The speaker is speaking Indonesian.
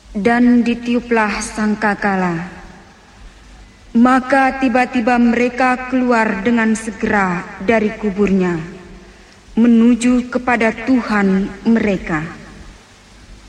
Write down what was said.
Dan ditiuplah sangkakala. Maka tiba-tiba mereka keluar dengan segera dari kuburnya, menuju kepada Tuhan mereka.